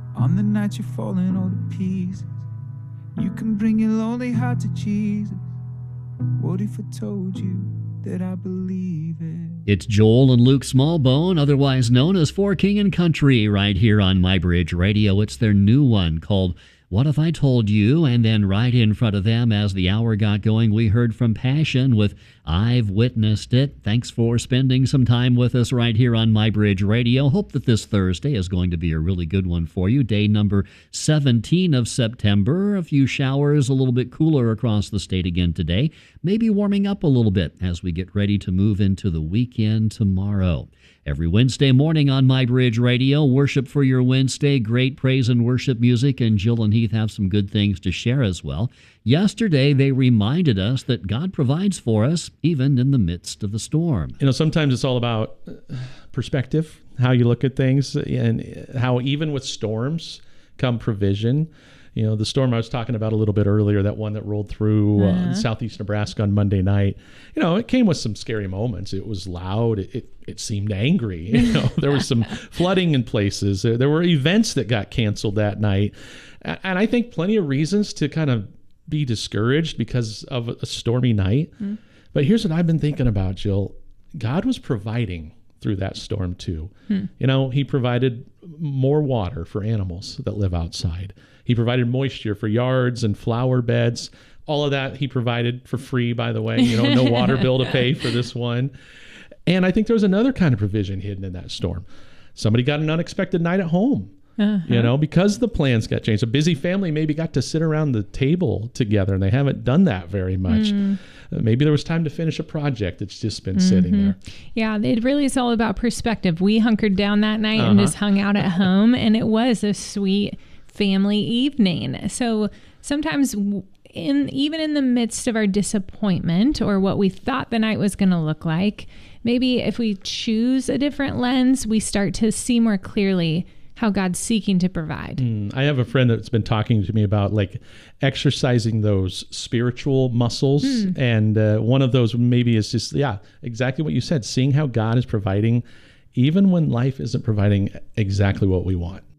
On the night you're falling all to pieces, you can bring your lonely heart to Jesus. What if I told you that I believe it? It's Joel and Luke Smallbone, otherwise known as For King and Country, right here on MyBridge Radio. It's their new one called What If I Told You? And then right in front of them, as the hour got going, we heard from Passion with I've Witnessed It. Thanks for spending some time with us right here on MyBridge Radio. Hope that this Thursday is going to be a really good one for you. Day number 17 of September. A few showers, a little bit cooler across the state again today. Maybe warming up a little bit as we get ready to move into the weekend tomorrow. Every Wednesday morning on MyBridge Radio, Worship for Your Wednesday, great praise and worship music, and Jill and Heath have some good things to share as well. Yesterday, they reminded us that God provides for us even in the midst of the storm. You know, sometimes it's all about perspective, how you look at things, and how even with storms come provision. You know, the storm I was talking about a little bit earlier, that one that rolled through southeast Nebraska on Monday night, you know, it came with some scary moments. It was loud. It seemed angry. You know, there was some flooding in places. There were events that got canceled that night. And I think plenty of reasons to kind of be discouraged because of a stormy night. But here's what I've been thinking about, Jill. God was providing through that storm too. You know, he provided more water for animals that live outside. He provided moisture for yards and flower beds. All of that he provided for free, by the way. You know, no water bill to pay for this one. And I think there was another kind of provision hidden in that storm. Somebody got an unexpected night at home. You know, because the plans got changed. A busy family maybe got to sit around the table together, and they haven't done that very much. Maybe there was time to finish a project that's just been sitting there. Yeah, it really is all about perspective. We hunkered down that night and just hung out at home, and it was a sweet family evening. So sometimes even in the midst of our disappointment or what we thought the night was going to look like, maybe if we choose a different lens, we start to see more clearly how God's seeking to provide. I have a friend that's been talking to me about like exercising those spiritual muscles. And one of those maybe is just, exactly what you said, seeing how God is providing even when life isn't providing exactly what we want.